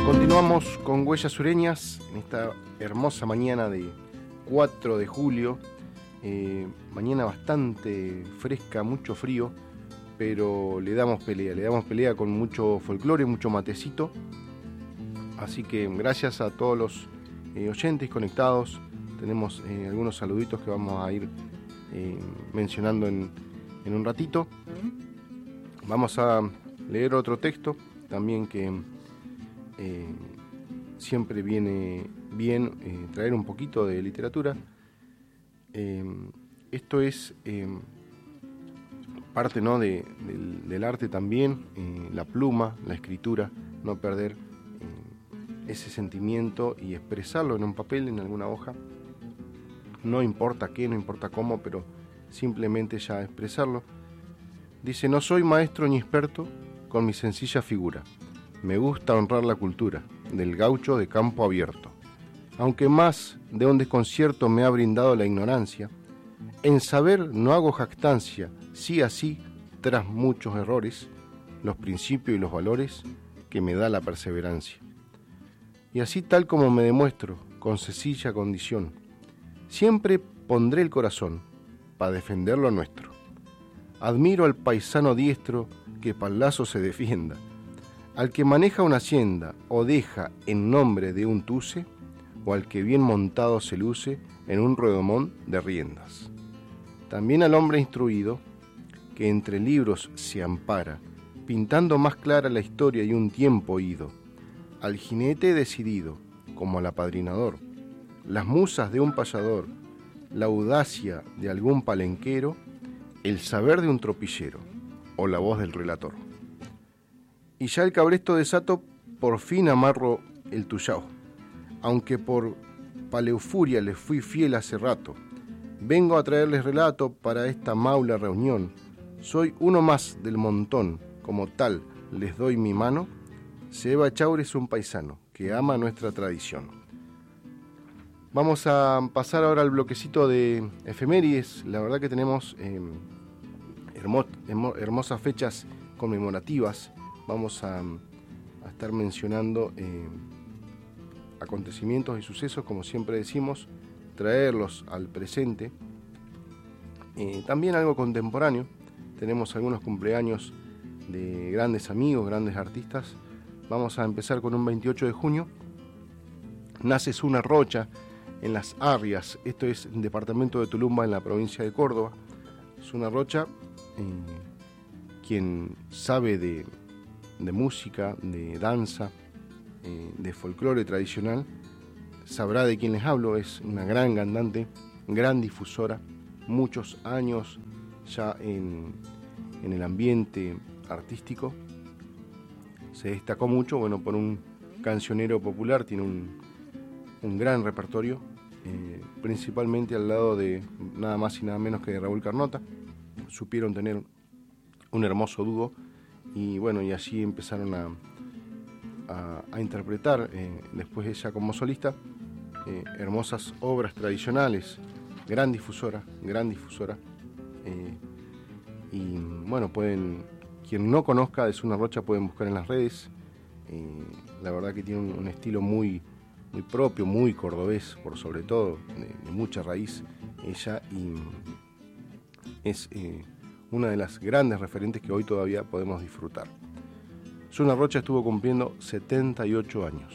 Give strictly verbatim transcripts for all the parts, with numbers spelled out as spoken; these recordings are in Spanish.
Continuamos con Huellas Sureñas en esta hermosa mañana de cuatro de julio, eh, mañana bastante fresca, mucho frío, pero le damos pelea, le damos pelea con mucho folclore, mucho matecito, así que gracias a todos los eh, oyentes conectados, tenemos eh, algunos saluditos que vamos a ir eh, mencionando en, en un ratito. Vamos a leer otro texto también que eh, siempre viene bien eh, traer un poquito de literatura. Eh, esto es eh, parte, ¿no?, de, del, del arte también, eh, la pluma, la escritura, no perder eh, ese sentimiento y expresarlo en un papel, en alguna hoja. No importa qué, no importa cómo, pero simplemente ya expresarlo. Dice: no soy maestro ni experto con mi sencilla figura. Me gusta honrar la cultura del gaucho de campo abierto. Aunque más de un desconcierto me ha brindado la ignorancia, en saber no hago jactancia, sí así, tras muchos errores, los principios y los valores que me da la perseverancia. Y así tal como me demuestro, con sencilla condición, siempre pondré el corazón para defender lo nuestro. Admiro al paisano diestro que pa'l lazo se defienda, al que maneja una hacienda o deja en nombre de un tuce, o al que bien montado se luce en un redomón de riendas. También al hombre instruido, que entre libros se ampara, pintando más clara la historia y un tiempo ido, al jinete decidido, como al apadrinador, las musas de un payador, la audacia de algún palenquero, el saber de un tropillero, o la voz del relator. Y ya el cabresto desato, por fin amarro el tuyao, aunque por paleufuria les fui fiel hace rato. Vengo a traerles relato para esta maula reunión. Soy uno más del montón, como tal les doy mi mano. Seba Chaure es un paisano que ama nuestra tradición. Vamos a pasar ahora al bloquecito de efemérides. La verdad que tenemos eh, hermo, hermo, hermosas fechas conmemorativas. Vamos a, a estar mencionando eh, acontecimientos y sucesos, como siempre decimos, traerlos al presente. Eh, también algo contemporáneo. Tenemos algunos cumpleaños de grandes amigos, grandes artistas. Vamos a empezar con un veintiocho de junio. Nace Zuna Rocha en Las Arrias. Esto es el departamento de Tulumba, en la provincia de Córdoba. Zuna Rocha, eh, quien sabe de de música, de danza, eh, de folclore tradicional, sabrá de quién les hablo. Es una gran cantante, gran difusora, muchos años ya en, en el ambiente artístico. Se destacó mucho, bueno, por un cancionero popular, tiene un, un gran repertorio, eh, principalmente al lado de nada más y nada menos que de Raúl Carnota. Supieron tener un hermoso dúo. Y bueno, y así empezaron a, a, a interpretar, eh, después ella como solista, eh, hermosas obras tradicionales. Gran difusora, gran difusora. Eh, y bueno, pueden, quien no conozca de Zuna Rocha, pueden buscar en las redes. Eh, la verdad que tiene un, un estilo muy, muy propio, muy cordobés, por sobre todo, de, de mucha raíz ella, y es Eh, una de las grandes referentes que hoy todavía podemos disfrutar. Zuna Rocha estuvo cumpliendo setenta y ocho años.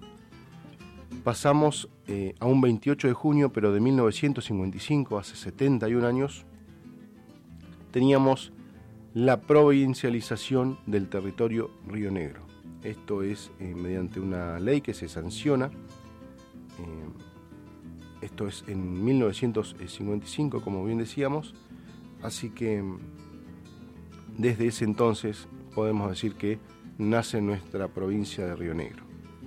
Pasamos eh, a un veintiocho de junio, pero de mil novecientos cincuenta y cinco, hace setenta y un años, teníamos la provincialización del territorio Río Negro. Esto es eh, mediante una ley que se sanciona. Eh, esto es en mil novecientos cincuenta y cinco, como bien decíamos. Así que desde ese entonces podemos decir que nace nuestra provincia de Río Negro.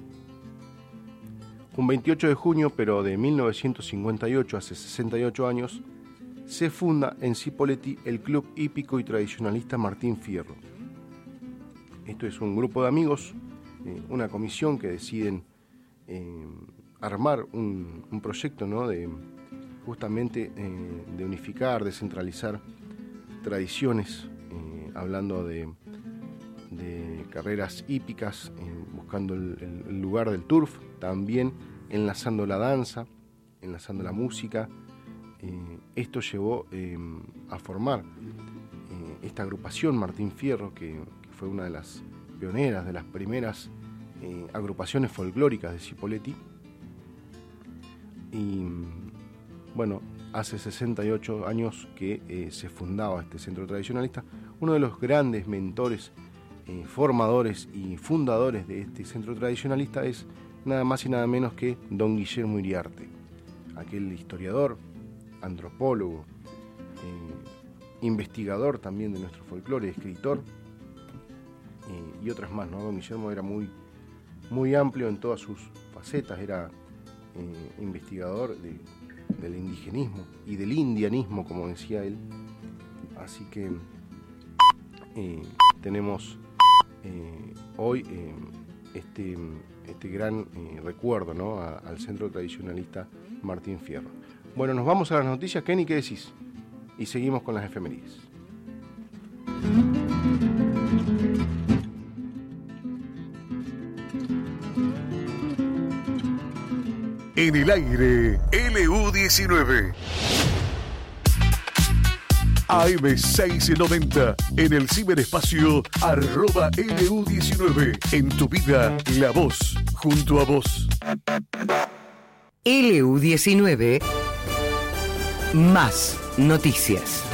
Un veintiocho de junio, pero de mil novecientos cincuenta y ocho, hace sesenta y ocho años, se funda en Cipolletti el Club Hípico y Tradicionalista Martín Fierro. Esto es un grupo de amigos, eh, una comisión que deciden eh, armar un, un proyecto, ¿no?, de justamente eh, de unificar, descentralizar tradiciones, eh, hablando de, de carreras hípicas, eh, buscando el, el, el lugar del turf, también enlazando la danza, enlazando la música. Eh, esto llevó eh, a formar eh, esta agrupación Martín Fierro, que, que fue una de las pioneras, de las primeras eh, agrupaciones folclóricas de Cipolletti. Y bueno, hace sesenta y ocho años que eh, se fundaba este centro tradicionalista. Uno de los grandes mentores, eh, formadores y fundadores de este centro tradicionalista es nada más y nada menos que don Guillermo Iriarte, aquel historiador, antropólogo, eh, investigador también de nuestro folclore, escritor eh, y otras más, ¿no? Don Guillermo era muy, muy amplio en todas sus facetas, era eh, investigador de, del indigenismo y del indianismo, como decía él. Así que eh, tenemos eh, hoy eh, este, este gran eh, recuerdo, ¿no? a, al centro tradicionalista Martín Fierro. Bueno, nos vamos a las noticias. Kenny, ¿qué decís? Y seguimos con las efemérides. En el aire, L U diecinueve. A M seiscientos noventa, en el ciberespacio, arroba L U diecinueve. En tu vida, la voz, junto a vos. L U diecinueve, más noticias.